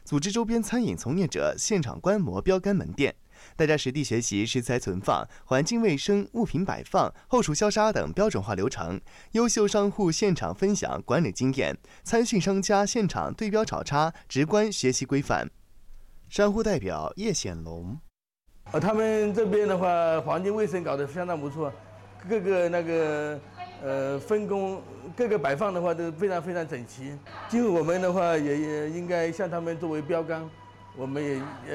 组织周边餐饮从业者现场观摩标杆门店。大家实地学习食材存放、环境卫生、物品摆放、后厨消杀等标准化流程，优秀商户现场分享管理经验，参训商家现场对标考察，直观学习规范。商户代表叶显龙： 他们这边的话，环境卫生搞得相当不错，各个分工、各个摆放的话都非常整齐。今后我们的话也应该向他们作为标杆，我们也